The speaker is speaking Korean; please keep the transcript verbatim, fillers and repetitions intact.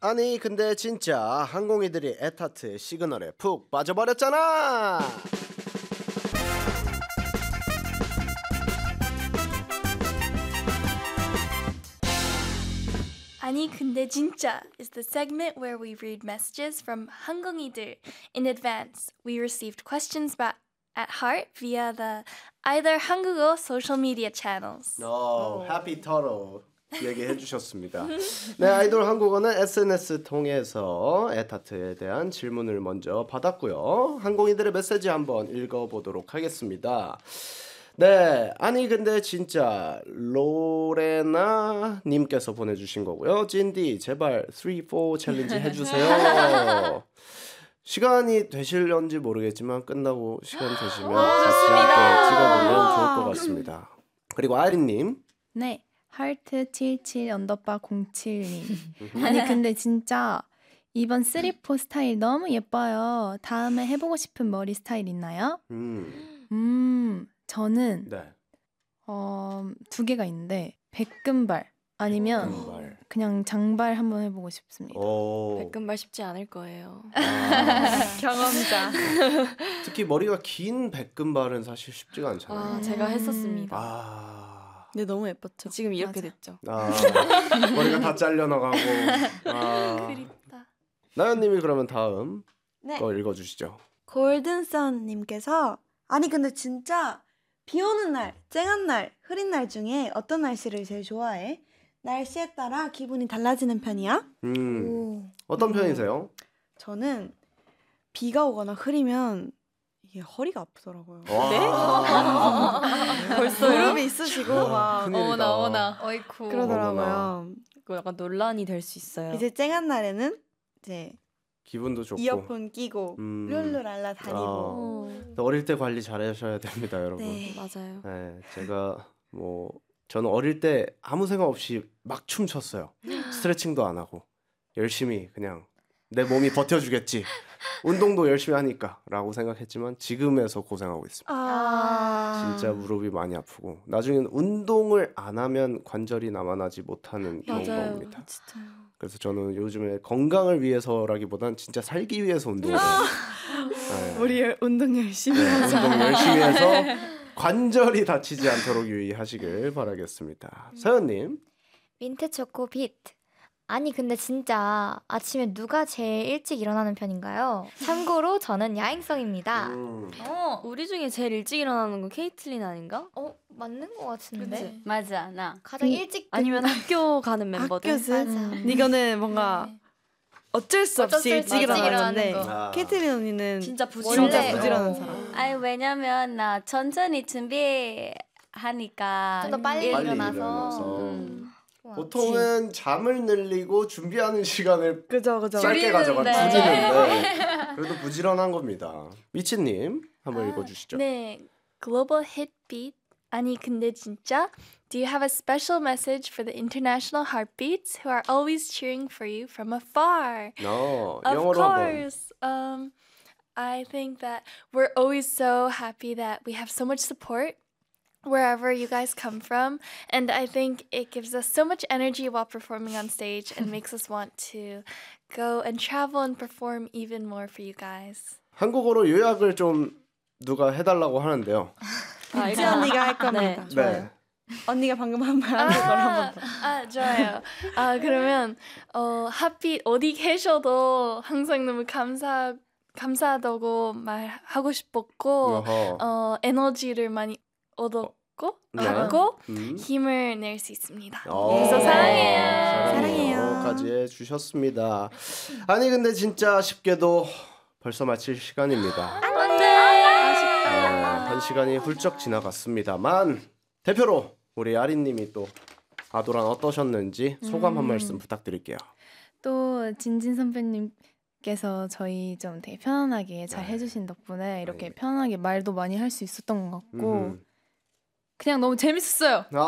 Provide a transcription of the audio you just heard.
아니 근데 진짜 항공이들이 에타트의 시그널에 푹 빠져버렸잖아. 아니 근데 진짜 is the segment where we read messages from 항공이들. In advance, we received questions back at heart via the either 한국어 social media channels. 오, 해피 터로 얘기해 주셨습니다. 네, 아이돌 한국어는 에스엔에스 통해서 에타트에 대한 질문을 먼저 받았고요. 항공이들의 메시지 한번 읽어보도록 하겠습니다. 네, 아니 근데 진짜 로레나 님께서 보내주신 거고요. 찐디 제발 삼, 사 챌린지 해주세요. 시간이 되실런지 모르겠지만 끝나고 시간 되시면 같이 함께 찍어보면 좋을 것 같습니다. 그리고 아린님. 네, 하트 칠칠 언더바 공칠님. 아니 근데 진짜 이번 쓰리 포 스타일 너무 예뻐요. 다음에 해보고 싶은 머리 스타일 있나요? 음, 음 저는 네. 어, 두 개가 있는데 백금발 아니면 백금발. 그냥 장발 한번 해보고 싶습니다. 오. 백금발 쉽지 않을 거예요. 아, 경험자. 특히 머리가 긴 백금발은 사실 쉽지가 않잖아요. 아, 제가 했었습니다. 아, 근데 너무 예뻤죠. 지금 이렇게 맞아. 됐죠. 아 머리가 다 잘려나가고. 아. 그립다. 나연님이 그러면 다음 네. 거 읽어주시죠. 골든선님께서 아니 근데 진짜 비 오는 날, 쨍한 날, 흐린 날 중에 어떤 날씨를 제일 좋아해? 날씨에 따라 기분이 달라지는 편이야? 음, 오. 어떤 음. 편이세요? 저는 비가 오거나 흐리면 이게 허리가 아프더라고요. 와. 벌써 무릎이 있으시고 막 큰일이다. 어이쿠. 그러더라고요. 이거 약간 논란이 될 수 있어요. 이제 쨍한 날에는 이제 기분도 좋고. 이어폰 끼고 음. 룰루랄라 다니고. 어, 어릴 때 관리 잘하셔야 됩니다, 여러분. 네. 맞아요. 네, 제가 뭐 저는 어릴 때 아무 생각 없이 막 춤췄어요. 스트레칭도 안 하고 열심히 그냥 내 몸이 버텨주겠지. 운동도 열심히 하니까라고 생각했지만 지금에서 고생하고 있습니다. 아. 진짜 무릎이 많이 아프고 나중엔 운동을 안 하면 관절이 남아나지 못하는 경우가 맞아요. 옵니다. 진짜요. 그래서 저는 요즘에 건강을 위해서라기보단 진짜 살기 위해서 운동을 해요. 네. 우리 열- 운동 열심히 네, 하자. 운동 열심히 해서 관절이 다치지 않도록 유의하시길 바라겠습니다. 서연님. 민트 초코 비트. 아니 근데 진짜 아침에 누가 제일 일찍 일어나는 편인가요? 참고로 저는 야행성입니다. 음, 어, 우리 중에 제일 일찍 일어나는 건 케이틀린 아닌가? 어 맞는 것 같은데. 그치? 맞아 나. 가장 일찍 아니면 학교 가는 멤버들? 학교는 맞아. 이거는 뭔가 네. 어쩔 수 어쩔 없이 수 일찍 없이 일어나는데 일어나는 거. 아. 케이틀린 언니는 진짜 진짜 부지런해. 부지런한 사람. 아니 왜냐면 나 천천히 준비하니까 좀 더 빨리, 빨리 일어나서. 일어나서. 음. 보통은 잠을 늘리고 준비하는 시간을 그죠 그죠. 짧게 가져가 줄이는데. 줄이는데 그래도 부지런한 겁니다. 미치님 한번 아, 읽어주시죠. 네, Global Hit Beat. 아니 근데 진짜 Do you have a special message for the international heartbeats who are always cheering for you from afar? 어, Of 영어로 한번. course. Um, I think that we're always so happy that we have so much support wherever you guys come from. And I think it gives us so much energy while performing on stage and makes us want to go and travel and perform even more for you guys. 한국어로 요약을 좀 누가 해달라고 하는데요. 아, 이지 언니가 할 겁니다. 네, 좋아요. 네. 언니가 방금 한 말 하는 걸 아, 한번 더. 아 좋아요. 아 그러면 어 핫빛 어디 계셔도 항상 너무 감사 감사하다고 말하고 싶었고 어허. 어 에너지를 많이 얻었고 네. 받고 음. 힘을 낼 수 있습니다. 어, 그래서 사랑해요. 사랑해요. 까지 해주셨습니다. 아니 근데 진짜 아쉽게도 벌써 마칠 시간입니다. 네, 한 시간이 훌쩍 지나갔습니다만 대표로 우리 아린님이 또 아도란 어떠셨는지 소감 한 말씀 부탁드릴게요. 또 진진 선배님께서 저희 좀 되게 편안하게 잘 네. 해주신 덕분에 이렇게 아닙니다. 편하게 말도 많이 할 수 있었던 것 같고 음. 그냥 너무 재밌었어요.